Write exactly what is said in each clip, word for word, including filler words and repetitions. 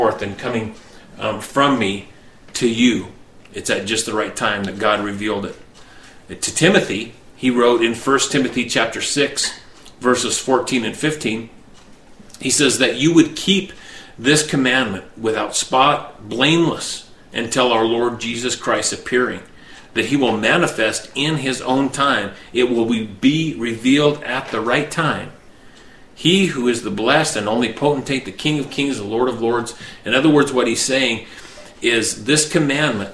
forth and coming um, from me to you. It's at just the right time that God revealed it. To Timothy, he wrote in First Timothy chapter six, verses fourteen and fifteen, he says that you would keep this commandment without spot, blameless, until our Lord Jesus Christ appearing, that he will manifest in his own time. It will be revealed at the right time. He who is the blessed and only potentate, the King of kings, the Lord of lords. In other words, what he's saying is this commandment,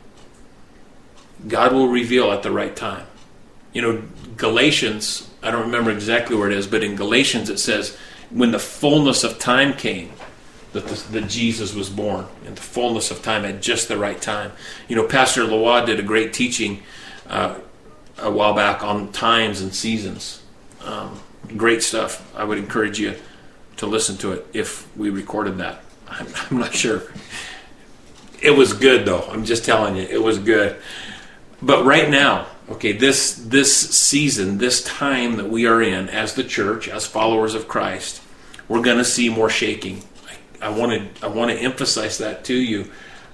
God will reveal at the right time. You know, Galatians, I don't remember exactly where it is, but in Galatians it says, when the fullness of time came, that, the, that Jesus was born, in the fullness of time at just the right time. You know, Pastor Lawad did a great teaching uh, a while back on times and seasons. Um, great stuff. I would encourage you to listen to it if we recorded that. I'm, I'm not sure. It was good, though. I'm just telling you, it was good. But right now, okay, this this season, this time that we are in as the church, as followers of Christ, we're going to see more shaking. I, I want to I want to emphasize that to you.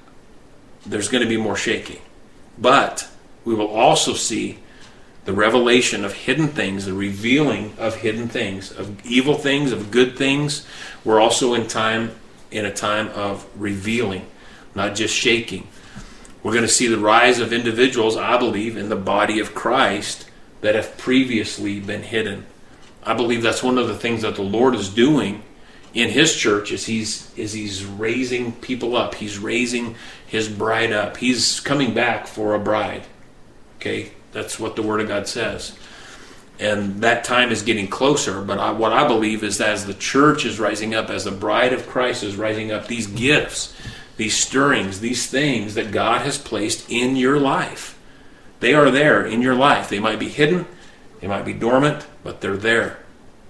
There's going to be more shaking. But we will also see the revelation of hidden things, the revealing of hidden things, of evil things, of good things. We're also in time in a time of revealing, not just shaking. We're going to see the rise of individuals, I believe, in the body of Christ that have previously been hidden. I believe that's one of the things that the Lord is doing in his church is he's is he's raising people up. He's raising his bride up. He's coming back for a bride. Okay, that's what the Word of God says. And that time is getting closer, but I, what I believe is that as the church is rising up, as the bride of Christ is rising up, these gifts, these stirrings, these things that God has placed in your life, they are there in your life. They might be hidden, they might be dormant, but they're there.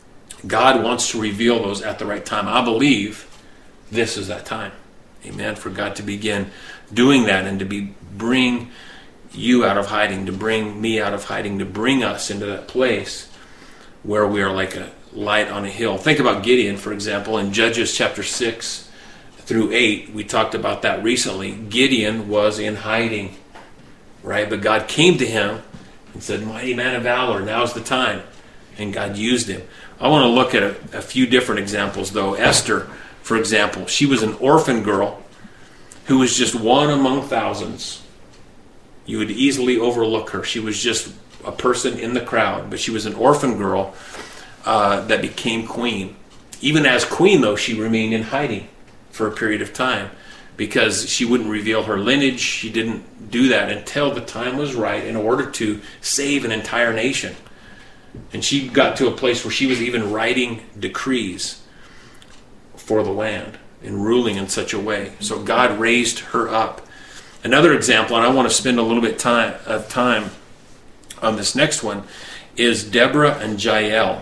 God wants to reveal those at the right time. I believe this is that time. Amen. For God to begin doing that and to be bring you out of hiding, to bring me out of hiding, to bring us into that place where we are like a light on a hill. Think about Gideon, for example, in Judges chapter six through eight. We talked about that recently. Gideon was in hiding, right? But God came to him and said, mighty man of valor, now's the time. And God used him. I want to look at a, a few different examples, though. Esther, for example, she was an orphan girl who was just one among thousands. You would easily overlook her. She was just a person in the crowd, but she was an orphan girl uh, that became queen. Even as queen, though, she remained in hiding for a period of time because she wouldn't reveal her lineage. She didn't do that until the time was right in order to save an entire nation. And she got to a place where she was even writing decrees for the land and ruling in such a way. So God raised her up. Another example, and I want to spend a little bit time, of time on this next one, is Deborah and Jael.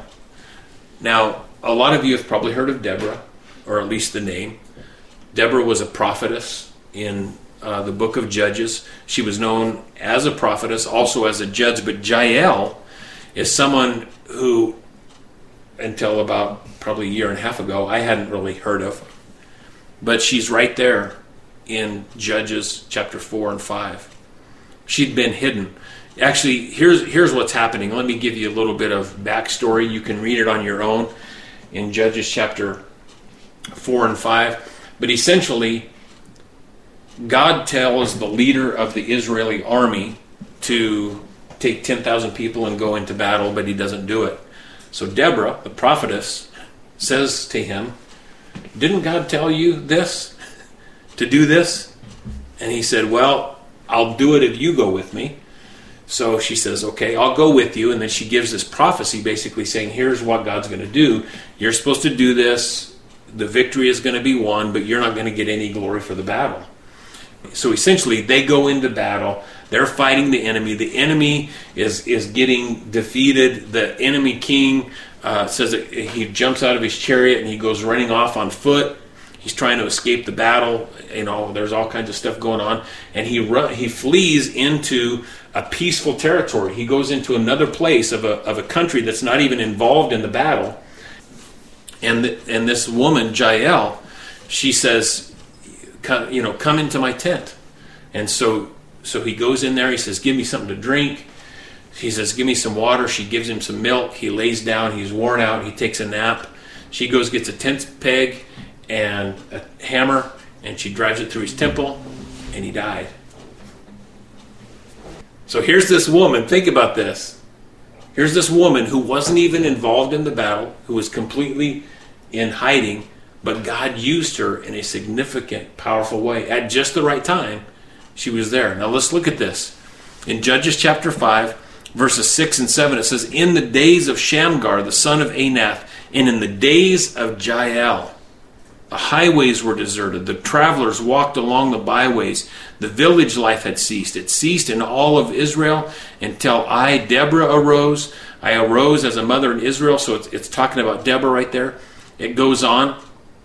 Now, a lot of you have probably heard of Deborah, or at least the name. Deborah was a prophetess in uh, the book of Judges. She was known as a prophetess, also as a judge, but Jael is someone who, until about probably a year and a half ago, I hadn't really heard of. But she's right there in Judges chapter four and five. She'd been hidden. Actually, here's here's what's happening. Let me give you a little bit of backstory. You can read it on your own in Judges chapter four and five. But essentially, God tells the leader of the Israeli army to take ten thousand people and go into battle, but he doesn't do it. So Deborah, the prophetess, says to him, didn't God tell you this? To do this? And he said, well, I'll do it if you go with me. So she says, okay, I'll go with you. And then she gives this prophecy basically saying, here's what God's going to do. You're supposed to do this. The victory is going to be won, but you're not going to get any glory for the battle. So essentially, they go into battle. They're fighting the enemy. The enemy is, is getting defeated. The enemy king uh, says that he jumps out of his chariot and he goes running off on foot. He's trying to escape the battle. You know, there's all kinds of stuff going on. And he run, he flees into a peaceful territory. He goes into another place of a of a country that's not even involved in the battle. And the, and this woman, Jael, she says, come, you know, come into my tent. And so so he goes in there. He says, give me something to drink. He says, give me some water. She gives him some milk. He lays down. He's worn out. He takes a nap. She goes, gets a tent peg and a hammer, and she drives it through his temple, and he died. So here's this woman. Think about this. Here's this woman who wasn't even involved in the battle, who was completely in hiding, but God used her in a significant, powerful way. At just the right time, she was there. Now let's look at this. In Judges chapter five, verses six and seven, it says, in the days of Shamgar, the son of Anath, and in the days of Jael, the highways were deserted. The travelers walked along the byways. The village life had ceased. It ceased in all of Israel until I, Deborah, arose. I arose as a mother in Israel. So it's, it's talking about Deborah right there. It goes on.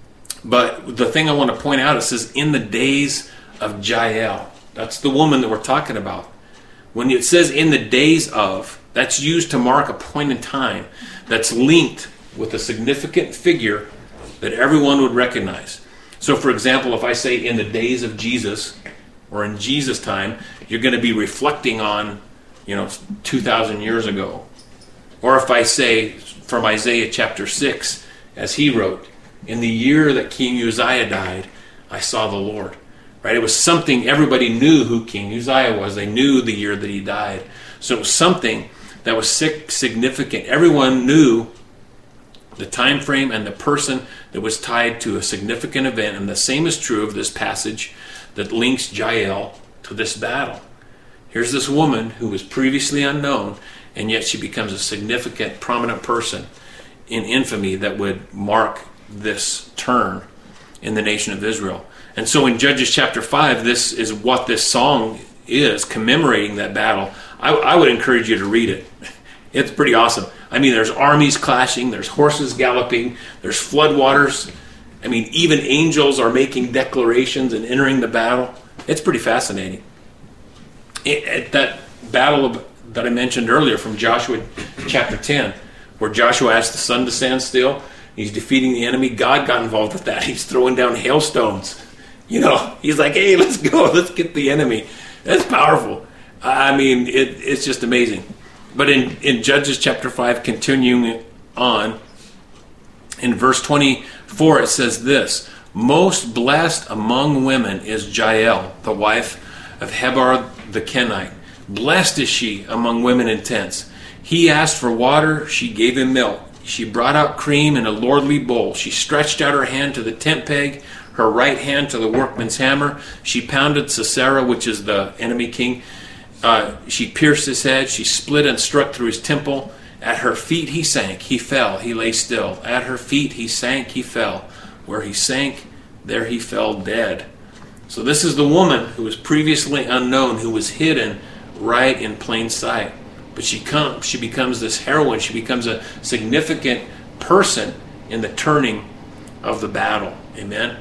But the thing I want to point out, it says, in the days of Jael. That's the woman that we're talking about. When it says in the days of, that's used to mark a point in time that's linked with a significant figure that everyone would recognize. So for example, if I say in the days of Jesus, or in Jesus' time, you're going to be reflecting on, you know, two thousand years ago. Or if I say from Isaiah chapter six, as he wrote, in the year that King Uzziah died, I saw the Lord. Right? It was something, everybody knew who King Uzziah was. They knew the year that he died. So it was something that was significant. Everyone knew the time frame and the person that was tied to a significant event. And the same is true of this passage that links Jael to this battle. Here's this woman who was previously unknown, and yet she becomes a significant, prominent person in infamy that would mark this turn in the nation of Israel. And so in Judges chapter five, this is what this song is, commemorating that battle. I, I would encourage you to read it. It's pretty awesome. I mean, there's armies clashing, there's horses galloping, there's floodwaters. I mean, even angels are making declarations and entering the battle. It's pretty fascinating. It, at that battle of, that I mentioned earlier from Joshua chapter ten, where Joshua asked the sun to stand still, he's defeating the enemy. God got involved with that. He's throwing down hailstones. You know, he's like, hey, let's go. Let's get the enemy. That's powerful. I mean, it, it's just amazing. But in, in Judges chapter five, continuing on, in verse twenty-four, it says this, most blessed among women is Jael, the wife of Heber the Kenite. Blessed is she among women in tents. He asked for water, she gave him milk. She brought out cream in a lordly bowl. She stretched out her hand to the tent peg, her right hand to the workman's hammer. She pounded Sisera, which is the enemy king. Uh, she pierced his head. She split and struck through his temple. At her feet he sank. He fell. He lay still. At her feet he sank. He fell. Where he sank, there he fell dead. So this is the woman who was previously unknown, who was hidden right in plain sight. But she comes. She becomes this heroine. She becomes a significant person in the turning of the battle. Amen.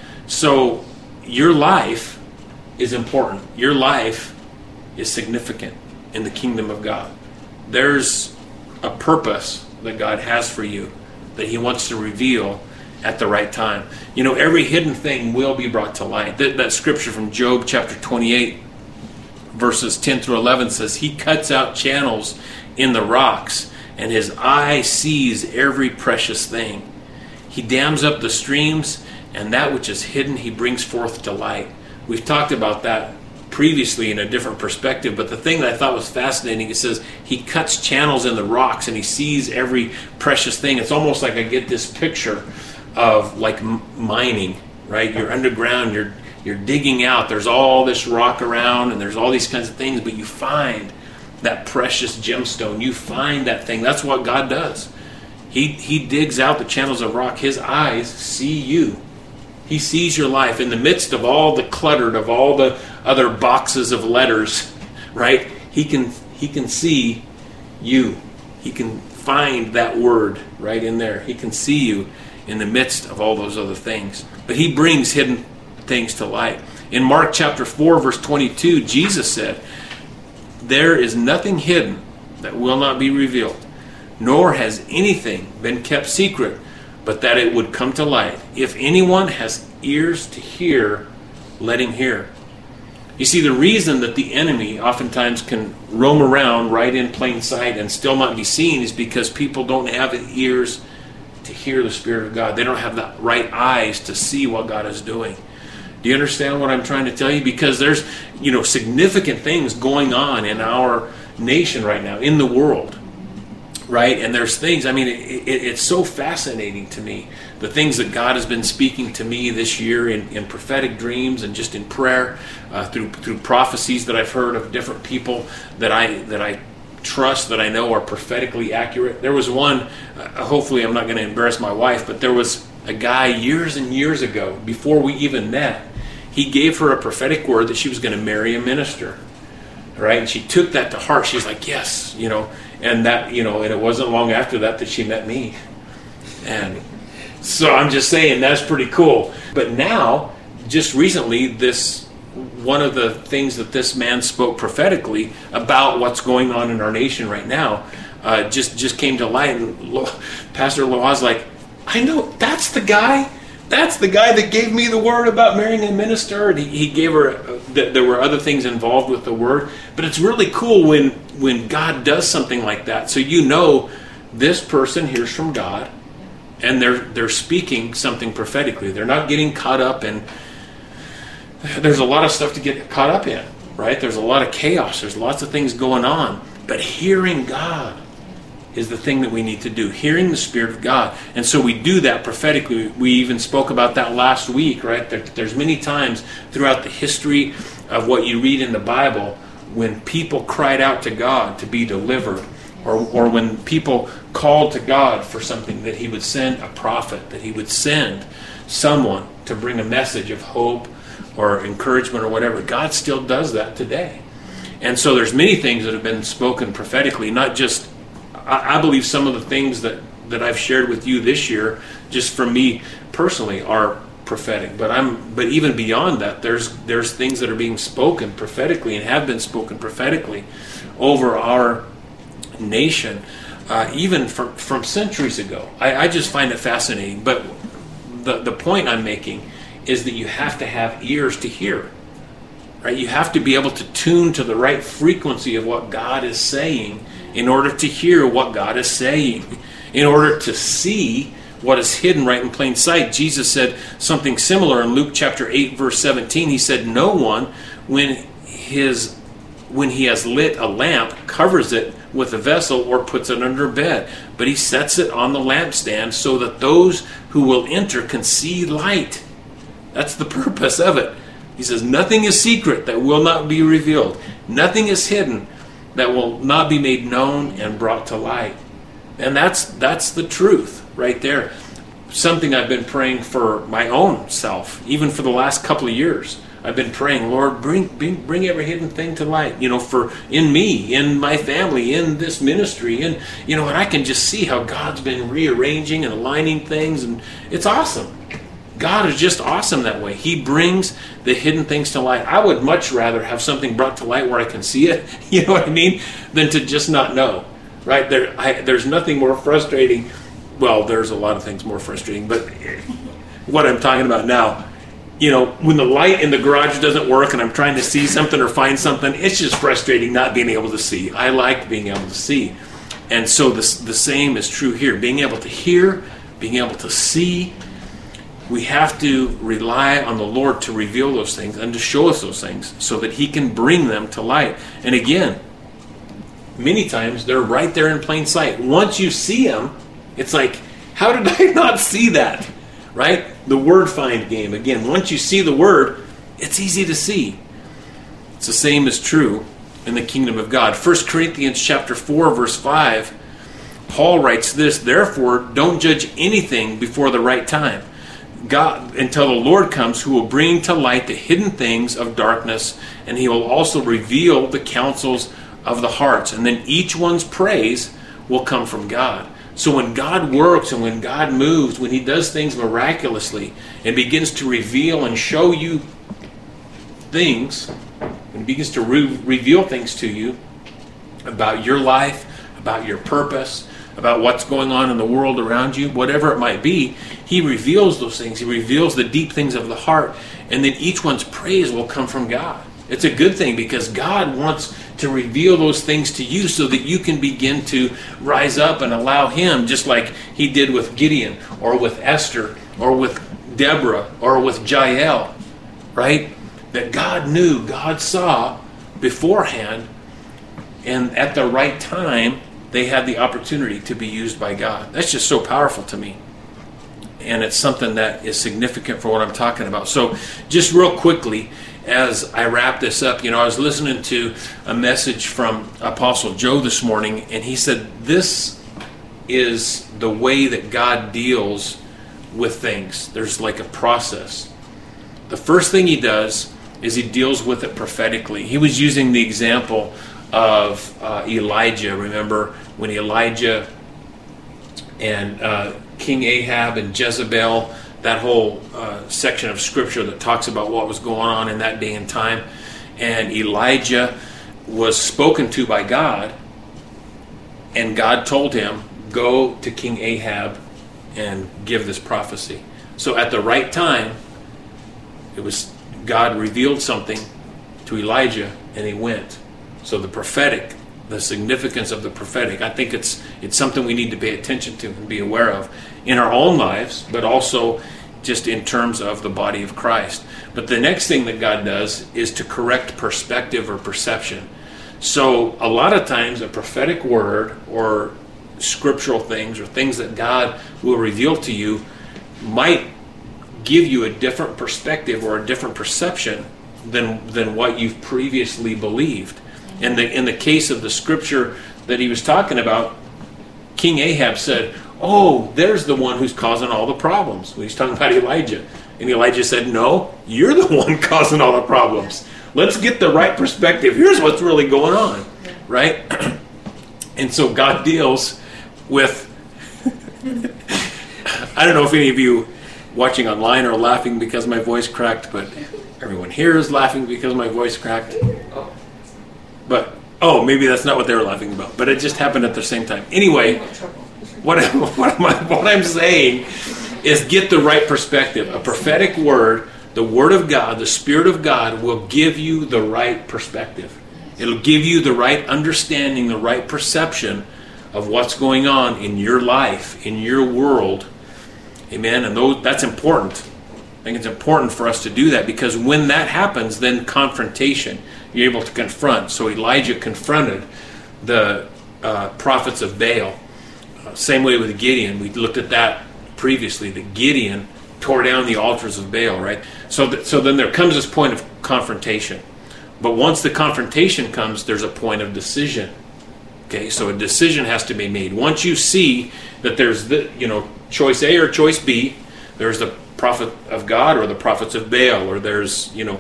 So your life is important. Your life is significant in the kingdom of God. There's a purpose that God has for you that he wants to reveal at the right time. You know, every hidden thing will be brought to light. That, that scripture from Job chapter twenty-eight, verses ten through eleven says, he cuts out channels in the rocks, and his eye sees every precious thing. He dams up the streams, and that which is hidden he brings forth to light. We've talked about that previously in a different perspective, but the thing that I thought was fascinating, it says he cuts channels in the rocks and he sees every precious thing. It's almost like I get this picture of like mining, right? You're underground, you're you're digging out, there's all this rock around and there's all these kinds of things, but you find that precious gemstone, you find that thing. That's what God does. He he digs out the channels of rock. His eyes see you. He sees your life in the midst of all the cluttered, of all the other boxes of letters, right? He can he can see you. He can find that word right in there. He can see you in the midst of all those other things. But he brings hidden things to light. In Mark chapter four, verse twenty-two, Jesus said, there is nothing hidden that will not be revealed, nor has anything been kept secret, but that it would come to light. If anyone has ears to hear, let him hear. You see, the reason that the enemy oftentimes can roam around right in plain sight and still not be seen is because people don't have ears to hear the Spirit of God. They don't have the right eyes to see what God is doing. Do you understand what I'm trying to tell you? Because there's, you know, significant things going on in our nation right now, in the world, right? And there's things, I mean, it, it, it's so fascinating to me, the things that God has been speaking to me this year in, in prophetic dreams and just in prayer, uh, through through prophecies that I've heard of different people that I that I trust, that I know are prophetically accurate. There was one, uh, hopefully I'm not going to embarrass my wife, but there was a guy years and years ago, before we even met, he gave her a prophetic word that she was going to marry a minister, right? And she took that to heart. She's like, yes, you know, and that, you know, and it wasn't long after that that she met me. And so I'm just saying, that's pretty cool. But now, just recently, this, one of the things that this man spoke prophetically about what's going on in our nation right now, uh, just, just came to light. And Lo, Pastor Loa's like, I know, that's the guy. That's the guy that gave me the word about marrying a minister. And he, he gave her, a, there were other things involved with the word. But it's really cool when, when God does something like that. So you know this person hears from God, and they're they're speaking something prophetically. They're not getting caught up in, there's a lot of stuff to get caught up in, right? There's a lot of chaos. There's lots of things going on. But hearing God is the thing that we need to do, hearing the Spirit of God. And so we do that prophetically. We even spoke about that last week, right? There, there's many times throughout the history of what you read in the Bible when people cried out to God to be delivered, or, or when people called to God for something, that he would send a prophet, that he would send someone to bring a message of hope or encouragement or whatever. God still does that today. And so there's many things that have been spoken prophetically, not just, I believe some of the things that, that I've shared with you this year, just from me personally, are prophetic. But I'm but even beyond that, there's there's things that are being spoken prophetically and have been spoken prophetically over our nation, uh, even from, from centuries ago. I, I just find it fascinating. But the the point I'm making is that you have to have ears to hear. Right? You have to be able to tune to the right frequency of what God is saying in order to hear what God is saying, in order to see what is hidden right in plain sight. Jesus said something similar in Luke chapter eight, verse seventeen. He said, no one, when his when he has lit a lamp, covers it with a vessel or puts it under a bed, but he sets it on the lampstand so that those who will enter can see light. That's the purpose of it. He says, nothing is secret that will not be revealed. Nothing is hidden that will not be made known and brought to light. And that's that's the truth right there. Something I've been praying for my own self, even for the last couple of years. I've been praying, Lord, bring bring, bring every hidden thing to light. You know, for in me, in my family, in this ministry, and you know, and I can just see how God's been rearranging and aligning things, and it's awesome. God is just awesome that way. He brings the hidden things to light. I would much rather have something brought to light where I can see it, you know what I mean, than to just not know, right? There, I, there's nothing more frustrating. Well, there's a lot of things more frustrating, but what I'm talking about now, you know, when the light in the garage doesn't work and I'm trying to see something or find something, it's just frustrating not being able to see. I like being able to see. And so this, the same is true here. Being able to hear, being able to see. We have to rely on the Lord to reveal those things and to show us those things so that He can bring them to light. And again, many times they're right there in plain sight. Once you see them, it's like, how did I not see that? Right? The word find game. Again, once you see the word, it's easy to see. It's the same is true in the kingdom of God. First Corinthians chapter four, verse five, Paul writes this, therefore, don't judge anything before the right time. God, until the Lord comes, who will bring to light the hidden things of darkness, and He will also reveal the counsels of the hearts. And then each one's praise will come from God. So when God works and when God moves, when He does things miraculously and begins to reveal and show you things, and begins to re- reveal things to you about your life, about your purpose, about what's going on in the world around you, whatever it might be, he reveals those things. He reveals the deep things of the heart, and then each one's praise will come from God. It's a good thing because God wants to reveal those things to you so that you can begin to rise up and allow him, just like he did with Gideon or with Esther or with Deborah or with Jael, right? That God knew, God saw beforehand, and at the right time, they had the opportunity to be used by God. That's just so powerful to me. And it's something that is significant for what I'm talking about. So just real quickly, as I wrap this up, you know, I was listening to a message from Apostle Joe this morning, and he said this is the way that God deals with things. There's like a process. The first thing he does is he deals with it prophetically. He was using the example of uh, Elijah. Remember when Elijah and uh, King Ahab and Jezebel, that whole uh, section of scripture that talks about what was going on in that day and time. And Elijah was spoken to by God, and God told him, go to King Ahab and give this prophecy. So at the right time, it was God revealed something to Elijah, and he went. So the prophetic, the significance of the prophetic, I think it's it's something we need to pay attention to and be aware of in our own lives, but also just in terms of the body of Christ. But the next thing that God does is to correct perspective or perception. So a lot of times a prophetic word or scriptural things or things that God will reveal to you might give you a different perspective or a different perception than than what you've previously believed. In the in the case of the scripture that he was talking about, King Ahab said, oh, there's the one who's causing all the problems. He's talking about Elijah. And Elijah said, no, you're the one causing all the problems. Let's get the right perspective. Here's what's really going on, right? And so God deals with, I don't know if any of you watching online are laughing because my voice cracked, but everyone here is laughing because my voice cracked. But, oh, maybe that's not what they were laughing about, but it just happened at the same time. Anyway, what, what, am I, what I'm saying is get the right perspective. A prophetic word, the Word of God, the Spirit of God will give you the right perspective. It'll give you the right understanding, the right perception of what's going on in your life, in your world. Amen. And those, that's important. I think it's important for us to do that, because when that happens, then confrontation, you're able to confront. So Elijah confronted the uh, prophets of Baal. Uh, same way with Gideon. We looked at that previously, that Gideon tore down the altars of Baal, right? So, th- so then there comes this point of confrontation. But once the confrontation comes, there's a point of decision. Okay, so a decision has to be made. Once you see that there's the, you know, choice A or choice B, there's the prophet of God or the prophets of Baal, or there's, you know,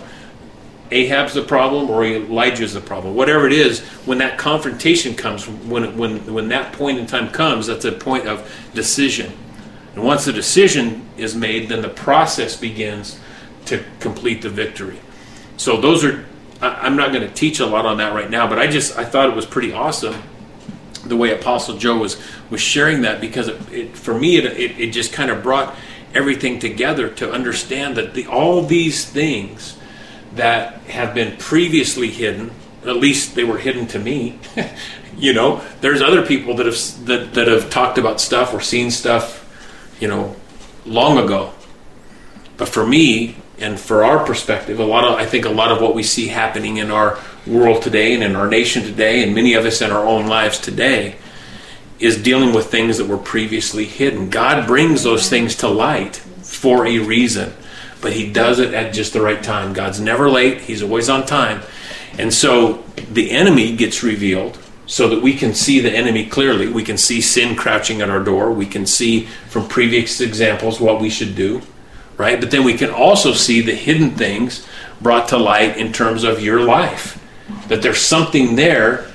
Ahab's the problem or Elijah's the problem. Whatever it is, when that confrontation comes, when when when that point in time comes, that's a point of decision. And once the decision is made, then the process begins to complete the victory. So those are, I'm not going to teach a lot on that right now, but I just, I thought it was pretty awesome the way Apostle Joe was, was sharing that, because it, it, for me, it, it, it just kind of brought everything together to understand that the, all these things that have been previously hidden, at least they were hidden to me, you know, there's other people that have, that, that have talked about stuff or seen stuff, you know, long ago. But for me, and for our perspective, a lot of, I think a lot of what we see happening in our world today and in our nation today, and many of us in our own lives today, is dealing with things that were previously hidden. God brings those things to light for a reason, but He does it at just the right time. God's never late. He's always on time. And so the enemy gets revealed so that we can see the enemy clearly. We can see sin crouching at our door. We can see from previous examples what we should do. Right? But then we can also see the hidden things brought to light in terms of your life. That there's something there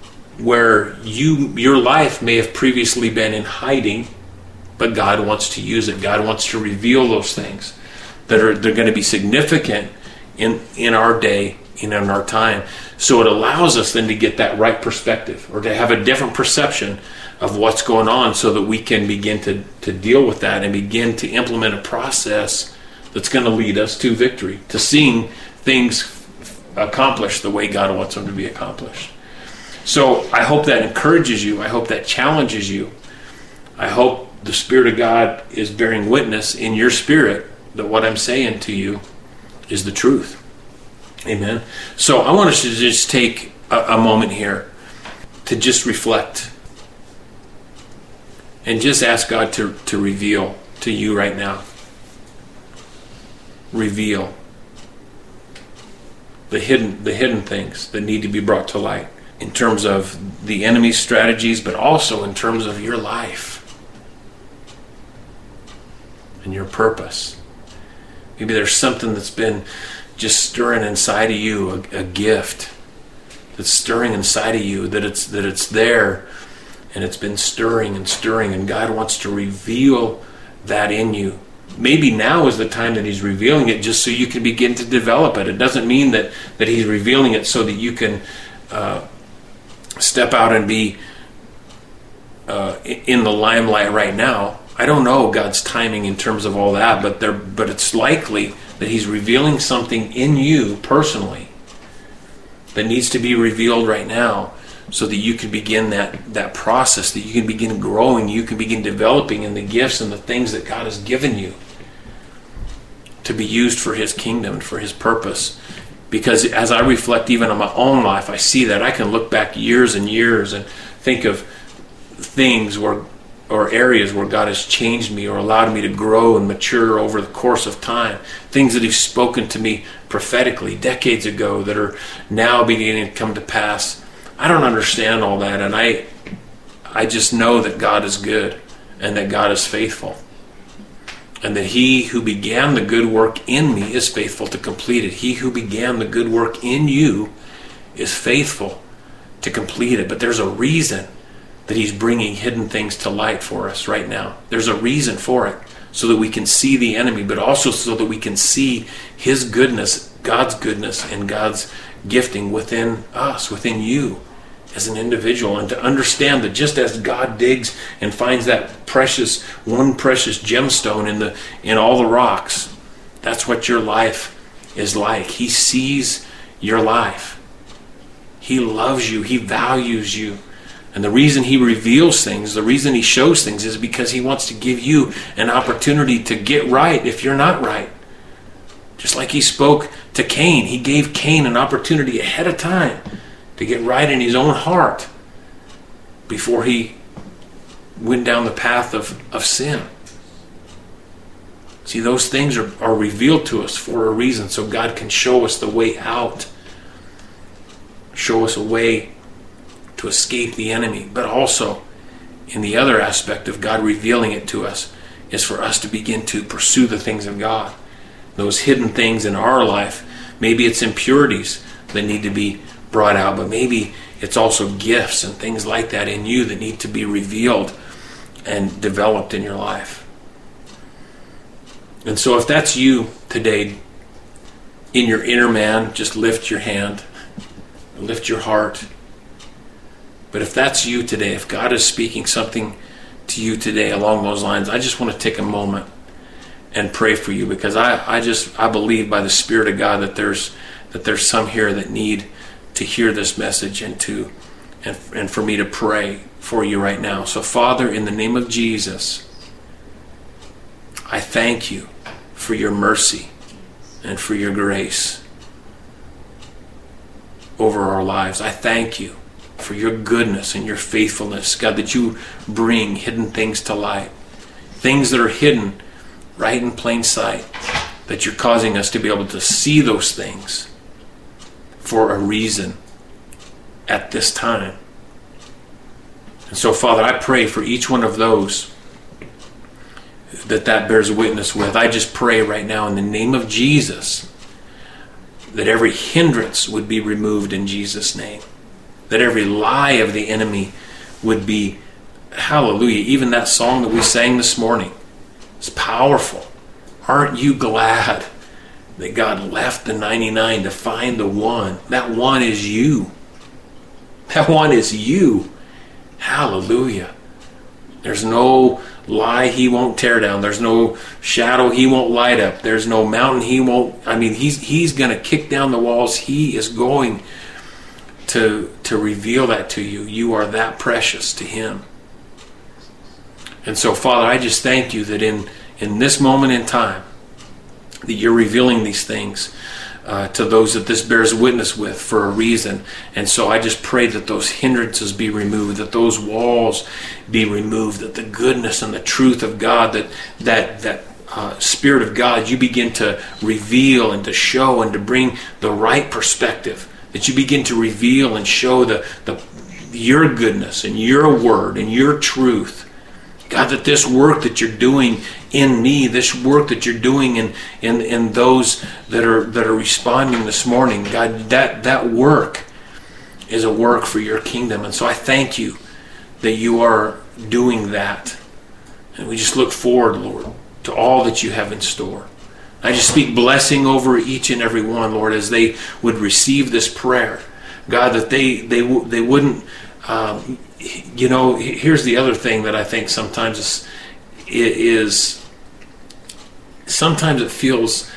where you your life may have previously been in hiding, but God wants to use it. God wants to reveal those things that are they're going to be significant in, in our day and in our time. So it allows us then to get that right perspective, or to have a different perception of what's going on so that we can begin to, to deal with that and begin to implement a process that's going to lead us to victory, to seeing things accomplished the way God wants them to be accomplished. So I hope that encourages you. I hope that challenges you. I hope the Spirit of God is bearing witness in your spirit that what I'm saying to you is the truth. Amen. So I want us to just take a, a moment here to just reflect and just ask God to, to reveal to you right now. Reveal the hidden the hidden things that need to be brought to light in terms of the enemy's strategies, but also in terms of your life and your purpose. Maybe there's something that's been just stirring inside of you, a, a gift that's stirring inside of you, that it's that it's there, and it's been stirring and stirring, and God wants to reveal that in you. Maybe now is the time that He's revealing it just so you can begin to develop it. It doesn't mean that, that He's revealing it so that you can uh, step out and be uh, in the limelight right now. I don't know God's timing in terms of all that, but there, but it's likely that He's revealing something in you personally that needs to be revealed right now so that you can begin that, that process, that you can begin growing, you can begin developing in the gifts and the things that God has given you to be used for His kingdom and for His purpose. Because as I reflect even on my own life, I see that I can look back years and years and think of things where or areas where God has changed me or allowed me to grow and mature over the course of time. Things that He's spoken to me prophetically decades ago that are now beginning to come to pass. I don't understand all that, and I I just know that God is good and that God is faithful. And that He who began the good work in me is faithful to complete it. He who began the good work in you is faithful to complete it. But there's a reason that He's bringing hidden things to light for us right now. There's a reason for it, so that we can see the enemy, but also so that we can see His goodness, God's goodness, and God's gifting within us, within you as an individual, and to understand that just as God digs and finds that precious, one precious gemstone in the in all the rocks, that's what your life is like. He sees your life. He loves you. He values you. And the reason He reveals things, the reason He shows things is because He wants to give you an opportunity to get right if you're not right. Just like He spoke to Cain, He gave Cain an opportunity ahead of time to get right in his own heart before he went down the path of, of sin. See, those things are, are revealed to us for a reason, so God can show us the way out, show us a way to escape the enemy. But also, in the other aspect of God revealing it to us, is for us to begin to pursue the things of God. Those hidden things in our life, maybe it's impurities that need to be brought out, but maybe it's also gifts and things like that in you that need to be revealed and developed in your life. And so if that's you today, in your inner man, just lift your hand, lift your heart. But if that's you today, if God is speaking something to you today along those lines, I just want to take a moment and pray for you, because I, I just I believe by the Spirit of God that there's that there's some here that need to hear this message and to and, and for me to pray for you right now. So Father, in the name of Jesus, I thank you for your mercy and for your grace over our lives. I thank you for your goodness and your faithfulness, God, that you bring hidden things to light, things that are hidden right in plain sight, that you're causing us to be able to see those things for a reason at this time. And so, Father, I pray for each one of those that that bears witness with. I just pray right now in the name of Jesus that every hindrance would be removed in Jesus' name. That every lie of the enemy would be, hallelujah, even that song that we sang this morning is powerful. Aren't you glad that God left the ninety-nine to find the one? That one is you. That one is you. Hallelujah. There's no lie he won't tear down. There's no shadow he won't light up. There's no mountain he won't, I mean, he's he's going to kick down the walls. He is going to to reveal that to you. You are that precious to him. And so, Father, I just thank you that in, in this moment in time, that you're revealing these things uh, to those that this bears witness with for a reason. And so I just pray that those hindrances be removed, that those walls be removed, that the goodness and the truth of God, that that that uh, Spirit of God, you begin to reveal and to show and to bring the right perspective, that you begin to reveal and show the, the your goodness and your word and your truth. God, that this work that you're doing in me, this work that you're doing in, in, in those that are that are responding this morning, God, that, that work is a work for your kingdom. And so I thank you that you are doing that. And we just look forward, Lord, to all that you have in store. I just speak blessing over each and every one, Lord, as they would receive this prayer. God, that they they they wouldn't... Um, you know, here's the other thing that I think sometimes is, is sometimes it feels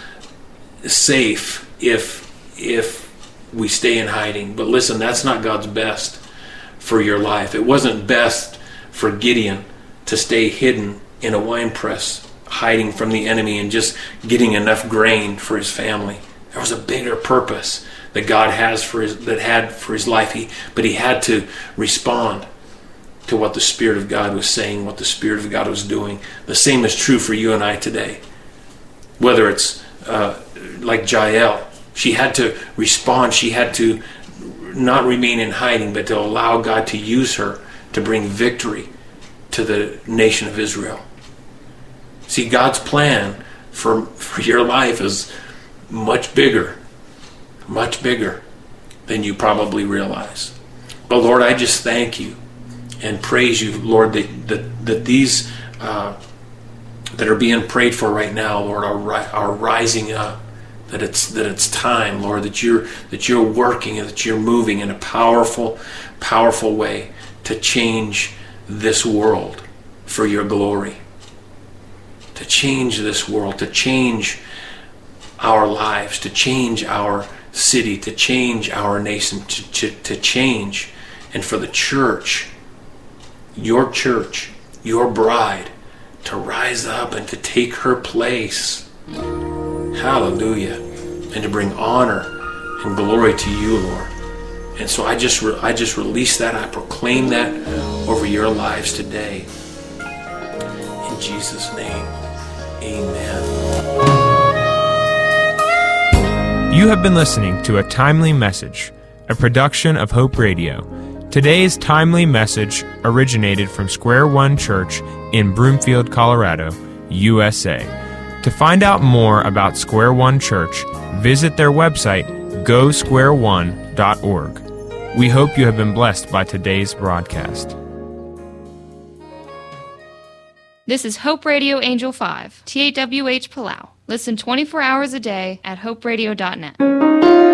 safe if if we stay in hiding. But listen, that's not God's best for your life. It wasn't best for Gideon to stay hidden in a wine press, hiding from the enemy and just getting enough grain for his family. There was a bigger purpose that God has for his that had for his life. He but he had to respond to what the Spirit of God was saying, what the Spirit of God was doing. The same is true for you and I today. Whether it's uh, like Jael, she had to respond. She had to not remain in hiding, but to allow God to use her to bring victory to the nation of Israel. See, God's plan for for your life is much bigger, much bigger than you probably realize. But Lord, I just thank you and praise you, Lord, that that, that these uh, that are being prayed for right now, Lord, are ri- are rising up. That it's that it's time, Lord, that you're that you're working and that you're moving in a powerful, powerful way to change this world for your glory. To change this world, to change our lives, to change our city, to change our nation, to, to, to change, and for the church, your church, your bride, to rise up and to take her place. Hallelujah. And to bring honor and glory to you, Lord. And so I just re- I just release that. I proclaim that over your lives today. In Jesus' name, amen. You have been listening to A Timely Message, a production of Hope Radio. Today's timely message originated from Square One Church in Broomfield, Colorado, U S A. To find out more about Square One Church, visit their website, go square one dot org. We hope you have been blessed by today's broadcast. This is Hope Radio Angel five, T A W H Palau. Listen twenty-four hours a day at hope radio dot net.